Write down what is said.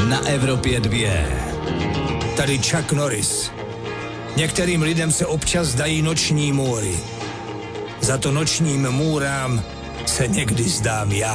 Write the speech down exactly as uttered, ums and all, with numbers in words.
Na Evropě dvě. Tady Chuck Norris. Některým lidem se občas zdají noční můry. Za to nočním můrám se někdy zdám já.